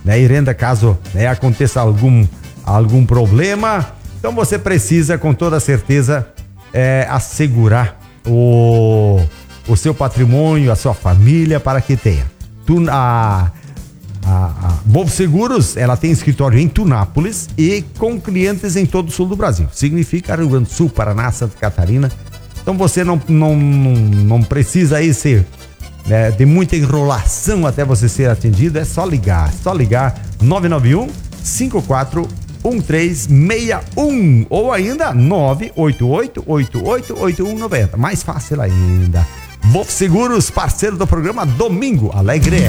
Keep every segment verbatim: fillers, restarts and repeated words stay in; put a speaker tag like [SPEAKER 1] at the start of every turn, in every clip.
[SPEAKER 1] né, e renda caso, né, aconteça algum, algum problema. Então você precisa com toda certeza é, assegurar o, o seu patrimônio, a sua família, para que tenha. Tu, a, a, a Volvo Seguros, ela tem escritório em Tunápolis e com clientes em todo o sul do Brasil. Significa Rio Grande do Sul, Paraná, Santa Catarina. Então você não, não, não, não precisa aí ser, né, de muita enrolação até você ser atendido. É só ligar, só ligar nove nove um, cinco quatro um três seis um ou ainda nove oito oito, oito oito oito um nove zero. Mais fácil ainda. Volvo Seguros, parceiro do programa Domingo Alegre.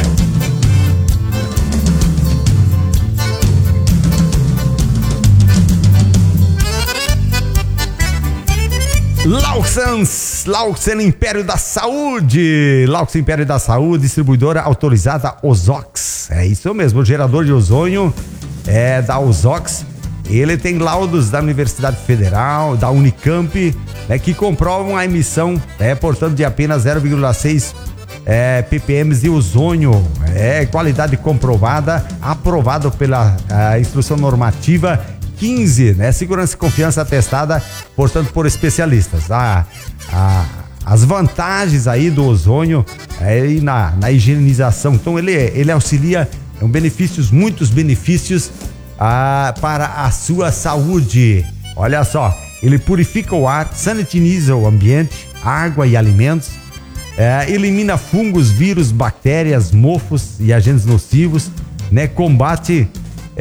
[SPEAKER 1] Lauxans, Lauxen Império da Saúde, Lauxen Império da Saúde, distribuidora autorizada Ozox. É isso mesmo, o gerador de ozônio é da Ozox. Ele tem laudos da Universidade Federal, da Unicamp, né, que comprovam a emissão, é, portanto, de apenas zero vírgula seis é, ppm de ozônio. É qualidade comprovada, aprovado pela a instrução normativa quinze, né? Segurança e confiança atestada, portanto, por especialistas. A, a, as vantagens aí do ozônio é, na, na higienização. Então, ele, ele auxilia em benefícios, muitos benefícios ah, para a sua saúde. Olha só, ele purifica o ar, sanitiza o ambiente, água e alimentos, é, elimina fungos, vírus, bactérias, mofos e agentes nocivos, né? Combate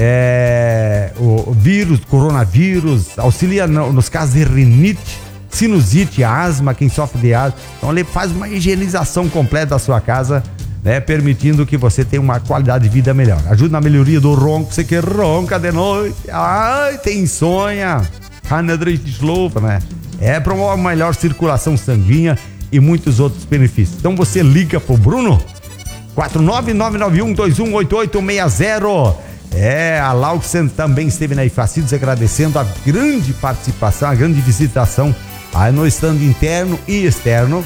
[SPEAKER 1] É, o vírus, coronavírus, auxilia no, nos casos de rinite, sinusite, asma, quem sofre de asma. Então ele faz uma higienização completa da sua casa, né, permitindo que você tenha uma qualidade de vida melhor. Ajuda na melhoria do ronco, você que ronca de noite, ai, tem insônia, né? É, promove uma melhor circulação sanguínea e muitos outros benefícios. Então você liga pro Bruno, quatro nove nove nove um dois um oito oito seis zero. É, a Lauxen também esteve na Ifacidos, agradecendo a grande participação, a grande visitação aí no stand interno e externo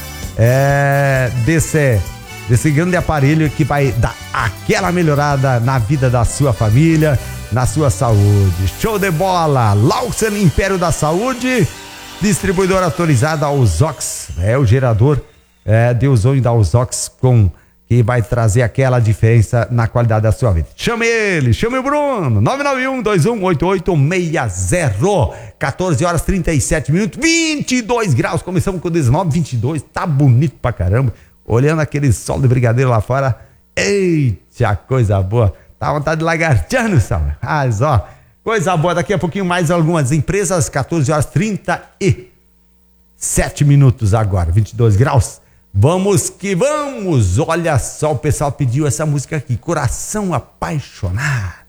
[SPEAKER 1] é, desse, desse grande aparelho que vai dar aquela melhorada na vida da sua família, na sua saúde. Show de bola! Lauxen Império da Saúde, distribuidora autorizada Ozox, é o gerador é, de ozônio da Ozox com que vai trazer aquela diferença na qualidade da sua vida. Chame ele, chame o Bruno, nove nove um dois um oito oito seis zero, quatorze horas trinta e sete minutos, vinte e dois graus, começamos com dezenove, vinte e dois, tá bonito pra caramba, olhando aquele sol de brigadeiro lá fora, eita, coisa boa, tá vontade de lagartear no sol, mas ó, coisa boa, daqui a pouquinho mais algumas empresas, quatorze horas trinta e sete minutos agora, vinte e dois graus. Vamos que vamos! Olha só, o pessoal pediu essa música aqui, Coração Apaixonado.